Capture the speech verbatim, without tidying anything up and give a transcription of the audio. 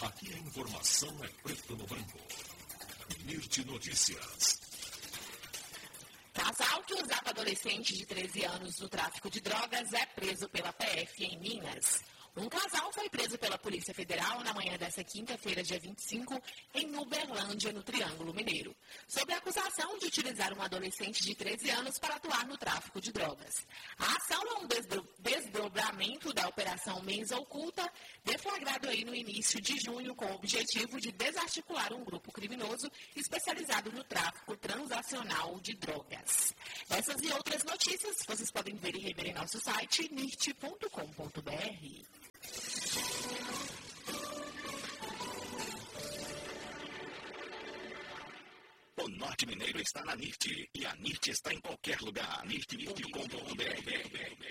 Aqui a informação é preta no branco. Nirt Notícias. Casal que usava adolescente de treze anos no tráfico de drogas é preso pela P F em Minas. Um casal foi preso pela Polícia Federal na manhã desta quinta-feira, dia vinte e cinco, em Uberlândia, no Triângulo Mineiro, sob a acusação de utilizar um adolescente de treze anos para atuar no tráfico de drogas. A ação é um desdo- desdobramento da Operação Mensa Oculta, deflagrado aí no início de junho com o objetivo de desarticular um grupo criminoso especializado no tráfico transacional de drogas. Essas e outras notícias vocês podem ver e rever em nosso site nirt ponto com ponto b r. O Norte Mineiro está na Nirt e a Nirt está em qualquer lugar. nirt ponto com ponto b r.